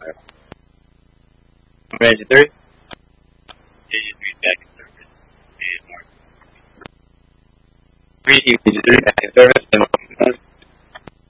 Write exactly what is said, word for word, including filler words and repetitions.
Range three. Three, three back in service, and